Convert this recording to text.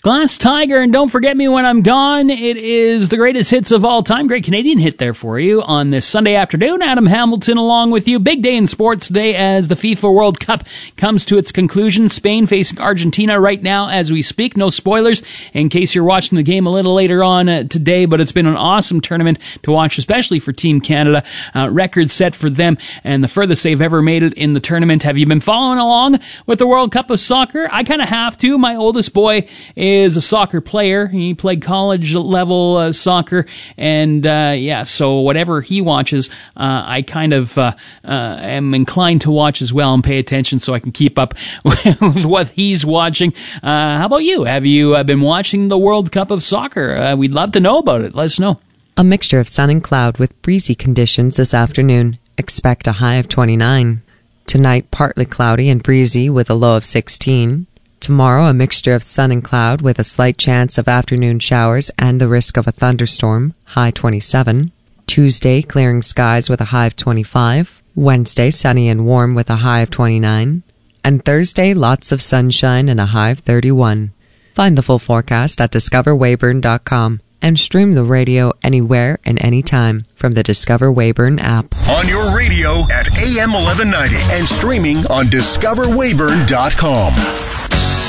Glass Tiger and Don't Forget Me When I'm Gone. It is the greatest hits of all time. Great Canadian hit there for you on this Sunday afternoon. Adam Hamilton along with you. Big day in sports today as the FIFA World Cup comes to its conclusion. Spain facing Argentina right now as we speak. No spoilers in case you're watching the game a little later on today, but it's been an awesome tournament to watch, especially for Team Canada. Record set for them and the furthest they've ever made it in the tournament. Have you been following along with the World Cup of Soccer? I kind of have to. My oldest boy is a soccer player. He played college level soccer, and so whatever he watches, I kind of am inclined to watch as well and pay attention so I can keep up with what he's watching. How about you? Have you been watching the World Cup of Soccer? We'd love to know about it. Let us know. A mixture of sun and cloud with breezy conditions this afternoon. Expect a high of 29. Tonight, partly cloudy and breezy with a low of 16. Tomorrow, a mixture of sun and cloud with a slight chance of afternoon showers and the risk of a thunderstorm, high 27. Tuesday, clearing skies with a high of 25. Wednesday, sunny and warm with a high of 29. And Thursday, lots of sunshine and a high of 31. Find the full forecast at discoverweyburn.com and stream the radio anywhere and anytime from the Discover Weyburn app. On your radio at AM 1190 and streaming on discoverweyburn.com.